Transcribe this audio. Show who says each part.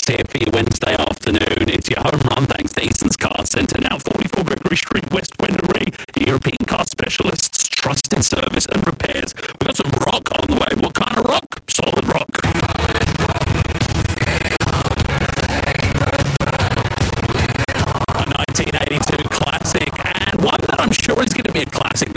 Speaker 1: Podcast here for your Wednesday afternoon. It's your home run thanks to Easton's Car Centre, now 44 Gregory Street, West Wendouree. European car specialists, trusted service and repairs. We've got some rock on the way. What kind of rock? Solid rock. A 1982 classic, and one that I'm sure is going to be a classic